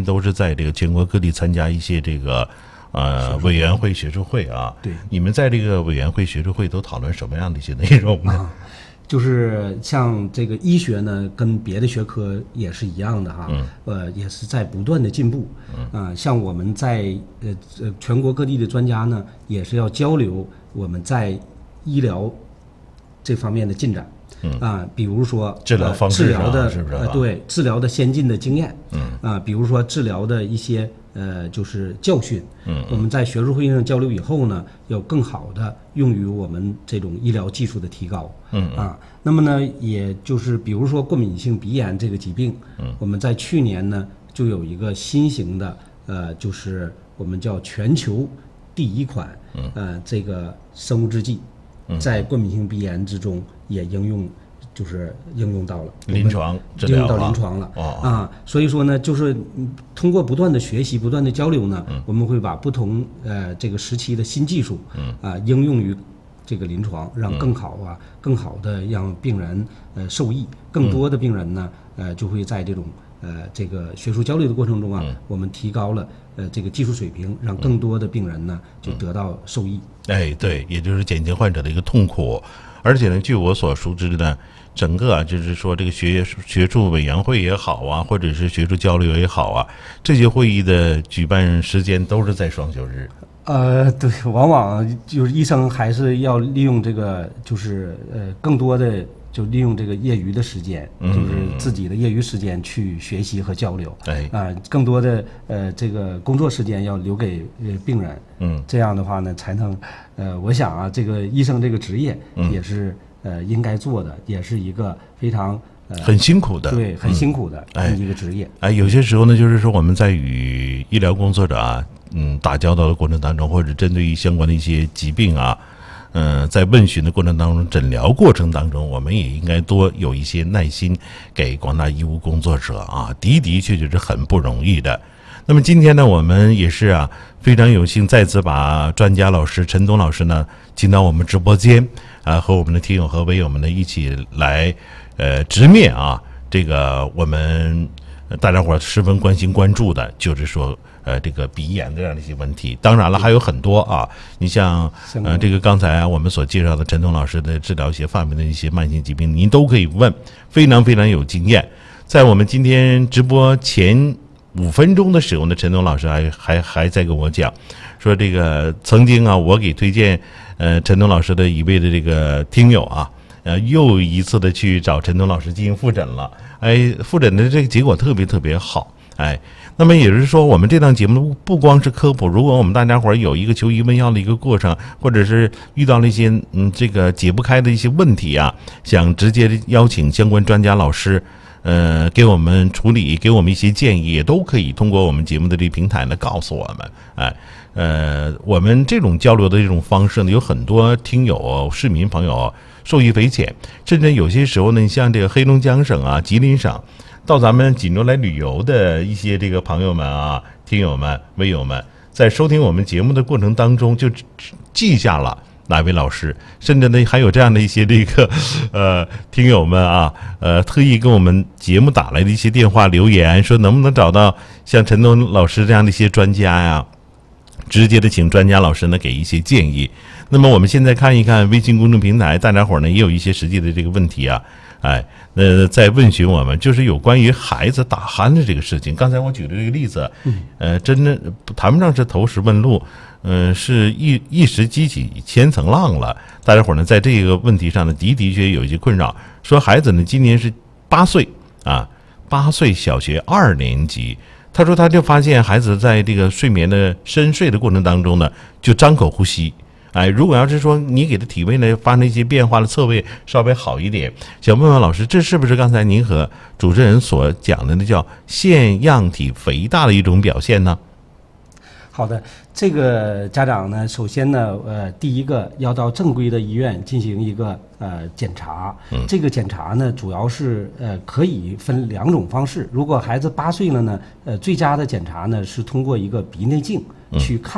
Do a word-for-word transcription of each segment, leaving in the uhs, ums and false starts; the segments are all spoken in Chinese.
都是在这个全国各地参加一些这个呃委员会、学术会啊。 对，你们在这个委员会、学术会都讨论什么样的一些内容呢？ 啊就是像这个医学呢，跟别的学科也是一样的哈， 嗯、 呃，也是在不断的进步。啊、嗯呃，像我们在呃呃全国各地的专家呢，也是要交流我们在医疗这方面的进展。 嗯啊、呃，比如说治疗方式、 呃、治疗的是不是、 呃、对治疗的先进的经验。 嗯啊、呃，比如说治疗的一些呃就是教训。 嗯， 我们在学术会议上交流以后呢，要更好的用于我们这种医疗技术的提高。 嗯啊，那么呢，也就是比如说过敏性鼻炎这个疾病， 嗯， 我们在去年呢就有一个新型的呃，就是我们叫全球第一款， 嗯， 呃，这个生物制剂，在过敏性鼻炎之中也应用。就是应用到了临床治疗， 应用到临床了、 哦、 啊，所以说呢，就是通过不断的学习、不断的交流呢， 嗯、 我们会把不同呃这个时期的新技术， 嗯啊应用于这个临床，让更好啊、嗯、更好的让病人呃受益，更多的病人呢、嗯、呃就会在这种呃这个学术交流的过程中啊， 嗯、 我们提高了呃这个技术水平，让更多的病人呢就得到受益。 哎，对，也就是减轻患者的一个痛苦，而且呢，据我所熟知的。整个啊，就是说这个学学术委员会也好啊，或者是学术交流也好啊，这些会议的举办时间都是在双休日。 呃，对，往往就是医生还是要利用这个，就是呃，更多的就利用这个业余的时间， 嗯、 就是自己的业余时间去学习和交流。 哎， 啊、呃，更多的呃这个工作时间要留给呃病人。 嗯， 这样的话呢，才能呃，我想啊，这个医生这个职业也是。嗯呃，应该做的也是一个非常呃很辛苦的， 对，很辛苦的一个职业。 哎，哎有些时候呢，就是说我们在与医疗工作者啊，嗯，打交道的过程当中，或者针对于相关的一些疾病啊，嗯、呃，在问询的过程当中，诊疗过程当中，我们也应该多有一些耐心，给广大医务工作者啊，的的确确是很不容易的。那么今天呢，我们也是啊，非常有幸再次把专家老师陈东老师呢，请到我们直播间啊，和我们的听友和微友们呢一起来，呃，直面啊，这个我们大家伙十分关心关注的，就是说，呃，这个鼻炎这样的一些问题。当然了，还有很多啊，你像呃，这个刚才啊我们所介绍的陈东老师的治疗一些范围的一些慢性疾病，您都可以问，非常非常有经验。在我们今天直播前五分钟的时候呢，陈东老师还还还在跟我讲，说这个曾经啊，我给推荐呃陈东老师的一位的这个听友啊，呃又一次的去找陈东老师进行复诊了，哎，复诊的这个结果特别特别好，哎，那么也就是说，我们这档节目不光是科普，如果我们大家伙有一个求医问药的一个过程，或者是遇到了一些嗯这个解不开的一些问题啊，想直接邀请相关专家老师。呃，给我们处理，给我们一些建议，也都可以通过我们节目的这个平台呢告诉我们。哎，呃，我们这种交流的这种方式呢，有很多听友、市民朋友受益匪浅，甚至有些时候呢，你像这个黑龙江省啊、吉林省，到咱们锦州来旅游的一些这个朋友们啊、听友们、微友们，在收听我们节目的过程当中，就记下了。哪位老师，甚至呢还有这样的一些这个呃听友们啊，呃特意跟我们节目打来的一些电话留言，说能不能找到像陈东老师这样的一些专家呀，直接的请专家老师呢给一些建议。那么我们现在看一看微信公众平台，大家伙呢也有一些实际的这个问题啊，哎，呃，在问询我们，就是有关于孩子打鼾的这个事情。刚才我举的这个例子，呃，真的谈不上是投石问路。嗯、呃，是一一时激起千层浪了。大家伙呢，在这个问题上呢，的的确有一些困扰。说孩子呢，今年是八岁啊，八岁小学二年级。他说，他就发现孩子在这个睡眠的深睡的过程当中呢，就张口呼吸。哎，如果要是说你给他体位呢发生一些变化的侧位稍微好一点，想问问老师，这是不是刚才您和主持人所讲的那叫腺样体肥大的一种表现呢？ 好的，这个家长呢，首先呢，呃，第一个要到正规的医院进行一个呃检查。嗯、这个检查呢，主要是呃可以分两种方式。如果孩子八岁了呢，呃，最佳的检查呢是通过一个鼻内镜去看。嗯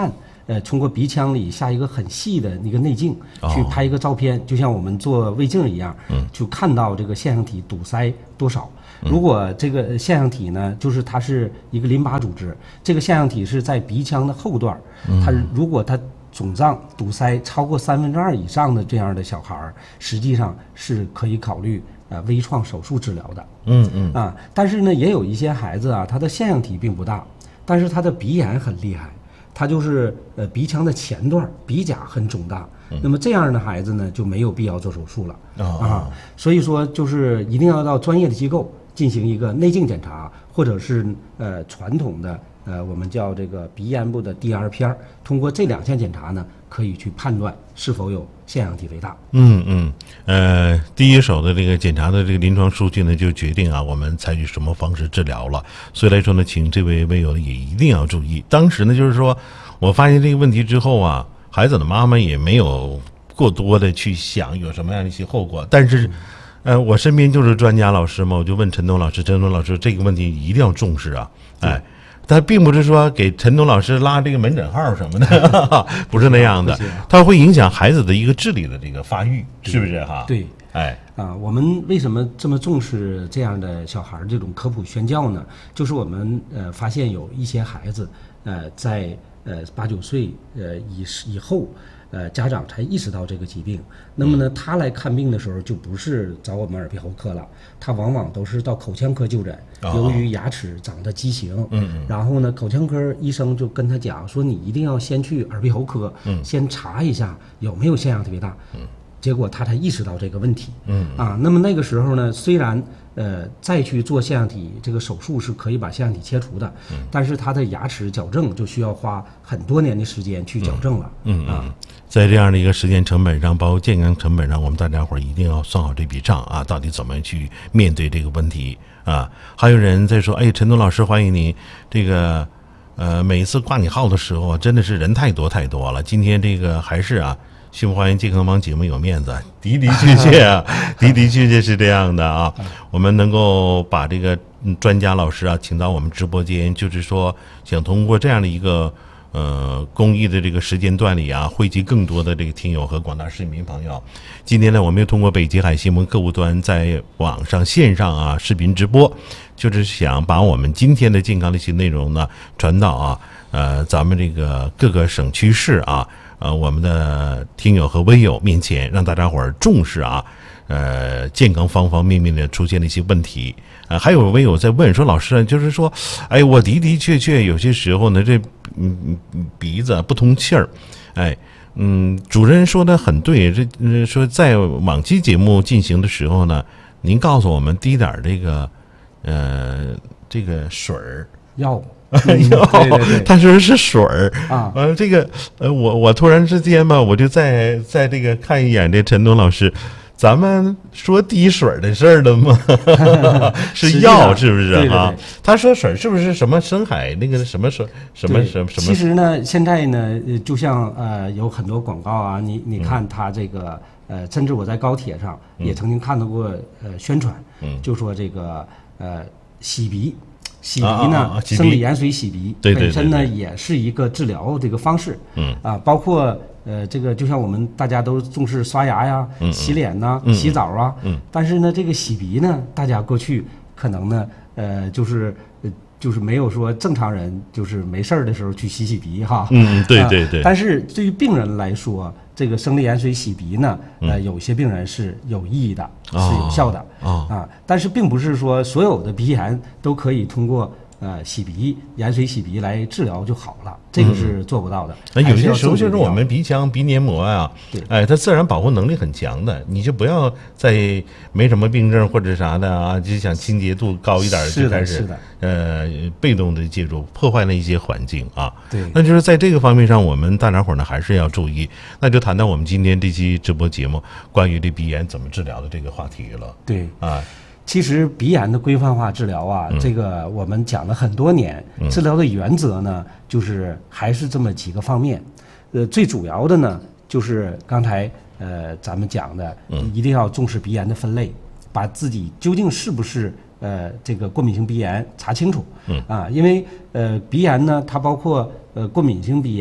呃，通过鼻腔里下一个很细的那个内镜去拍一个照片，就像我们做胃镜一样，嗯，就看到这个腺样体堵塞多少。如果这个腺样体呢，就是它是一个淋巴组织，这个腺样体是在鼻腔的后段，它如果它肿胀堵塞超过三分之二以上的这样的小孩儿，实际上是可以考虑呃微创手术治疗的。 嗯嗯啊，但是呢，也有一些孩子啊，他的腺样体并不大，但是他的鼻炎很厉害，他就是呃鼻腔的前段鼻甲很肿大。那么这样的孩子呢，就没有必要做手术了、 哦、 啊。所以说，就是一定要到专业的机构进行一个内镜检查，或者是呃传统的呃我们叫这个鼻咽部的 D R 片，通过这两项检查呢，可以去判断是否有腺样体肥大。 嗯嗯，呃，第一手的这个检查的这个临床数据呢，就决定啊我们采取什么方式治疗了。所以来说呢，请这位微友也一定要注意。当时呢，就是说我发现这个问题之后啊，孩子的妈妈也没有过多的去想有什么样的一些后果，但是。呃，我身边就是专家老师嘛，我就问陈东老师，陈东老师这个问题一定要重视啊，哎，但并不是说给陈东老师拉这个门诊号什么的，不是那样的，它会影响孩子的一个智力的这个发育，是不是哈？ 对， 哎， 啊，我们为什么这么重视这样的小孩这种科普宣教呢？就是我们呃发现有一些孩子呃在呃八九岁呃以以后。呃，家长才意识到这个疾病，那么呢，他来看病的时候就不是找我们耳鼻喉科了，他往往都是到口腔科就诊。由于牙齿长得畸形，嗯，然后呢，口腔科医生就跟他讲说，你一定要先去耳鼻喉科，嗯，先查一下有没有腺样体肥大，嗯，结果他才意识到这个问题，嗯啊，那么那个时候呢，虽然呃再去做腺样体这个手术是可以把腺样体切除的，嗯，但是他的牙齿矫正就需要花很多年的时间去矫正了， 嗯啊。嗯在这样的一个时间成本上，包括健康成本上，我们大家伙儿一定要算好这笔账啊！到底怎么去面对这个问题啊？还有人在说：“哎，陈东老师，欢迎你。这个呃，每一次挂你号的时候啊，真的是人太多太多了。今天这个还是啊，幸福花园健康帮节目有面子，的的确确啊，的的确确是这样的啊。我们能够把这个专家老师啊请到我们直播间，就是说想通过这样的一个。”呃，公益的这个时间段里啊，汇集更多的这个听友和广大市民朋友。今天呢，我们又通过北极海新闻客户端在网上线上啊视频直播，就是想把我们今天的健康的一些内容呢传到啊呃咱们这个各个省区市啊呃我们的听友和微友面前，让大家伙儿重视啊呃健康方方面面的出现的一些问题。啊，还有微友在问说，老师，就是说，哎，我的的确确有些时候呢，这嗯鼻子不通气儿，哎，嗯，主任说的很对，这、呃、说在往期节目进行的时候呢，您告诉我们滴点这个呃这个水儿药。 嗯、对对对，他说是水儿啊， 呃，这个呃，我我突然之间吧，我就在在这个看一眼这陈东老师。咱们说滴水的事儿了吗？是药是不是啊？ 对对对， 他说水是不是什么深海那个什么水什么什么什么？ 其实呢，现在呢，就像呃有很多广告啊，你你看他这个、嗯、呃，甚至我在高铁上也曾经看到过呃宣传，嗯，就说这个呃洗鼻。洗鼻呢， 啊啊啊、 生理盐水洗鼻， 对对对对， 本身呢也是一个治疗这个方式。嗯啊，包括呃这个，就像我们大家都重视刷牙呀、嗯、洗脸呐、嗯、洗澡啊。嗯。但是呢，这个洗鼻呢，大家过去可能呢，呃，就是呃就是没有说正常人就是没事儿的时候去洗洗鼻哈。 嗯，对对对、 呃。但是对于病人来说，这个生理盐水洗鼻呢，呃，有些病人是有意义的，嗯、是有效的、哦、啊。但是并不是说所有的鼻炎都可以通过呃洗鼻盐水洗鼻来治疗就好了，这个是做不到的。 那、嗯、有些时候就是我们鼻腔鼻黏膜啊，哎，它自然保护能力很强的，你就不要在没什么病症或者啥的啊，就想清洁度高一点就开始呃被动的介入，破坏了一些环境啊。 对， 那就是在这个方面上，我们大家伙呢还是要注意。那就谈到我们今天这期直播节目关于这鼻炎怎么治疗的这个话题了。 对啊。 其实鼻炎的规范化治疗啊，嗯、这个我们讲了很多年，嗯、治疗的原则呢，就是还是这么几个方面。呃，最主要的呢，就是刚才呃咱们讲的，嗯、一定要重视鼻炎的分类，把自己究竟是不是呃这个过敏性鼻炎查清楚。嗯啊，因为呃鼻炎呢，它包括呃过敏性鼻炎，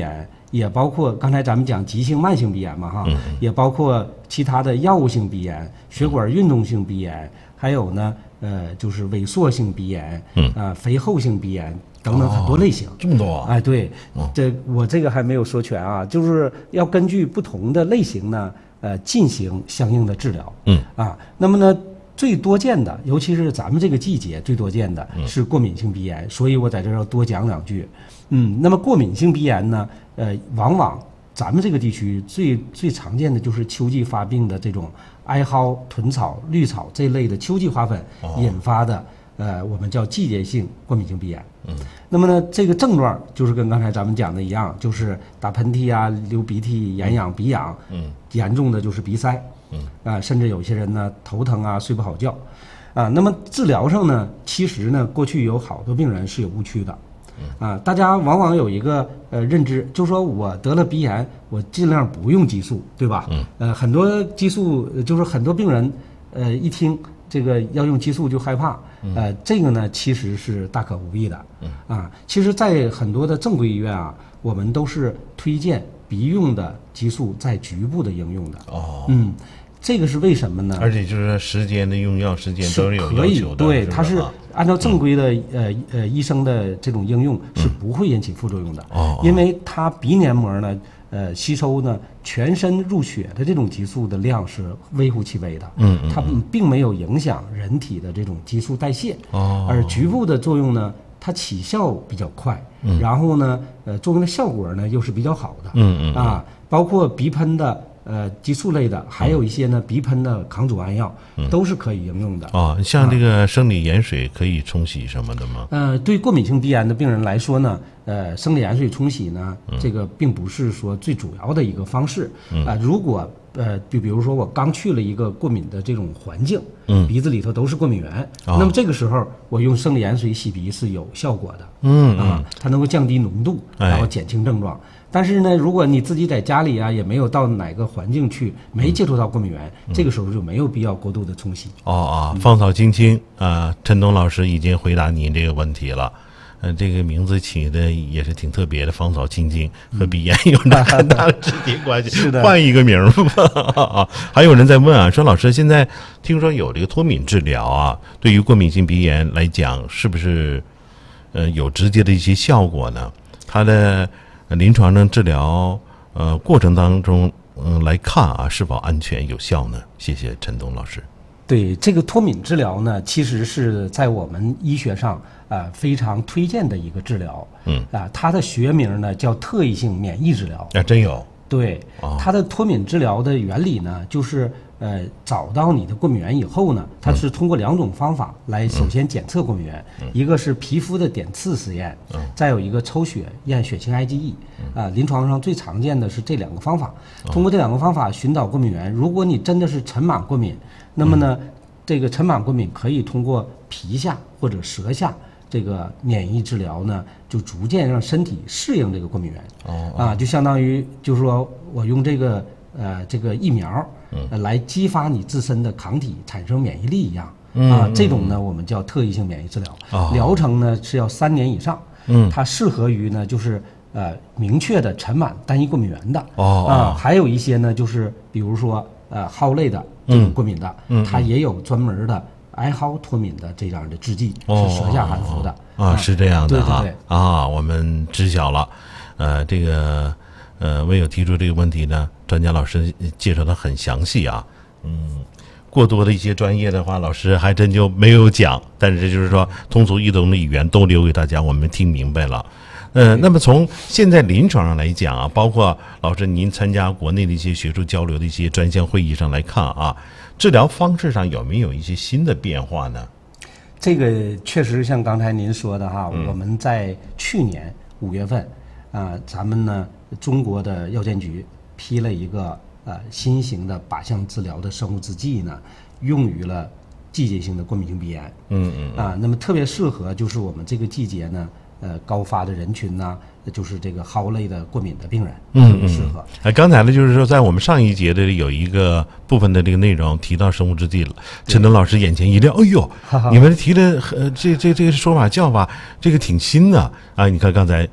也包括刚才咱们讲急性慢性鼻炎嘛哈，也包括其他的药物性鼻炎、血管运动性鼻炎，还有呢呃就是萎缩性鼻炎，嗯啊、呃、肥厚性鼻炎等等很多类型。 哦、这么多啊？ 哎，对，这我这个还没有说全啊，就是要根据不同的类型呢，呃进行相应的治疗。嗯啊，那么呢。最多见的，尤其是咱们这个季节最多见的是过敏性鼻炎，嗯、所以我在这儿要多讲两句。嗯，那么过敏性鼻炎呢，呃，往往咱们这个地区最最常见的就是秋季发病的这种艾蒿、豚草、绿草这类的秋季花粉引发的，哦、呃，我们叫季节性过敏性鼻炎。嗯，那么呢，这个症状就是跟刚才咱们讲的一样，就是打喷嚏啊、流鼻涕、眼痒、鼻痒，嗯，严重的就是鼻塞。嗯啊，甚至有些人呢头疼啊，睡不好觉，啊，那么治疗上呢，其实呢，过去有好多病人是有误区的，啊，大家往往有一个呃认知，就是说我得了鼻炎，我尽量不用激素，对吧？嗯，呃，很多激素就是很多病人，呃，一听这个要用激素就害怕，呃，这个呢其实是大可不必的，啊，其实，在很多的正规医院啊，我们都是推荐鼻用的激素在局部的应用的。哦，嗯。这个是为什么呢？ 而且就是说时间的用药时间都是有要求的， 对，它是按照正规的、嗯、呃呃医生的这种应用是不会引起副作用的，哦、因为它鼻黏膜呢，呃吸收呢全身入血的这种激素的量是微乎其微的，嗯, 嗯, 嗯它并没有影响人体的这种激素代谢，哦，而局部的作用呢，它起效比较快，嗯，然后呢，呃作用的效果呢又是比较好的，嗯嗯啊，包括鼻喷的。呃，激素类的，还有一些呢，鼻喷的抗组胺药，嗯、都是可以应用的。 哦，像这个生理盐水可以冲洗什么的吗？ 呃，对过敏性鼻炎的病人来说呢，呃，生理盐水冲洗呢，嗯、这个并不是说最主要的一个方式。啊、嗯呃，如果呃，就比如说我刚去了一个过敏的这种环境，嗯，鼻子里头都是过敏源，哦、那么这个时候我用生理盐水洗鼻是有效果的。嗯啊，它能够降低浓度，然后减轻症状。哎但是呢，如果你自己在家里啊，也没有到哪个环境去，没接触到过敏源，嗯、这个时候就没有必要过度的冲洗。 哦啊，嗯、芳草青青啊、呃，陈东老师已经回答您这个问题了。呃，这个名字起的也是挺特别的，芳草青青和鼻炎有着很大的直接关系。是的，换一个名儿吧。啊，还有人在问啊，说老师，现在听说有这个脱敏治疗啊，对于过敏性鼻炎来讲，是不是呃有直接的一些效果呢？它的临床上治疗呃过程当中，嗯、呃、来看啊，是否安全有效呢？谢谢陈东老师。 对，这个脱敏治疗呢，其实是在我们医学上啊、呃、非常推荐的一个治疗。嗯啊，它的学名呢叫特异性免疫治疗。 啊，真有。 对，哦、它的脱敏治疗的原理呢，就是呃找到你的过敏源以后呢，它是通过两种方法来首先检测过敏源，嗯、一个是皮肤的点刺实验，嗯、再有一个抽血验血清 I G E。啊，临床上最常见的是这两个方法，通过这两个方法寻找过敏源。如果你真的是尘螨过敏，那么呢，嗯、这个尘螨过敏可以通过皮下或者舌下这个免疫治疗呢，就逐渐让身体适应这个过敏源。哦，啊，就相当于就是说我用这个呃这个疫苗，呃，来激发你自身的抗体产生免疫力一样。嗯、啊，这种呢我们叫特异性免疫治疗。哦、疗程呢是要三年以上。嗯，它适合于呢就是呃明确的尘螨单一过敏源的。哦，啊，还有一些呢就是比如说呃蒿类的这种过敏的，嗯、它也有专门的艾蒿脱敏的这样的制剂，是舌下含服的。 哦、啊，是这样的啊。对对对啊，我们知晓了。呃，这个呃，为有提出这个问题呢，专家老师介绍的很详细啊。嗯，过多的一些专业的话，老师还真就没有讲。但是这就是说，通俗易懂的语言都留给大家，我们听明白了。呃，那么从现在临床上来讲啊，包括老师您参加国内的一些学术交流的一些专项会议上来看啊，治疗方式上有没有一些新的变化呢？ 这个确实像刚才您说的哈，嗯、我们在去年五月份啊、呃，咱们呢中国的药监局批了一个呃新型的靶向治疗的生物制剂呢，用于了季节性的过敏性鼻炎。嗯嗯啊，那么特别适合就是我们这个季节呢。呃，高发的人群呢，就是这个蒿类的过敏的病人，嗯嗯，适合。 哎，刚才呢，就是说，在我们上一节的有一个部分的这个内容提到生物制剂了，陈东老师眼前一亮，哎呦，哈哈你们提的呃这这这个说法叫法，这个挺新的啊！你看刚才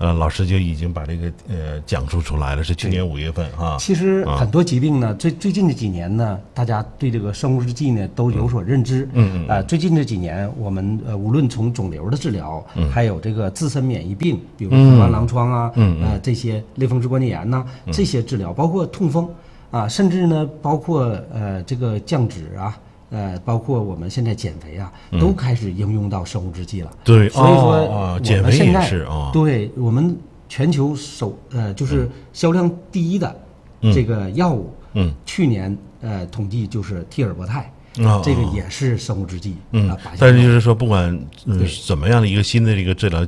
呃，老师就已经把这个呃讲述出来了，是去年五月份啊。 其实很多疾病呢，最最近这几年呢，大家对这个生物制剂呢都有所认知。嗯嗯。呃，最近这几年，我们呃无论从肿瘤的治疗，嗯，还有这个自身免疫病，比如红斑狼疮啊，嗯呃这些类风湿关节炎呐、这些治疗，包括痛风啊，甚至呢包括呃这个降脂啊。呃，包括我们现在减肥啊，都开始应用到生物制剂了。 对， 所以说哦、 我减肥也们现在是啊。 对我们全球首呃就是销量第一的这个药物，嗯，去年呃统计就是替尔博泰。 哦、 这个也是生物制剂， 嗯啊， 但是就是说，不管嗯怎么样的一个新的这个治疗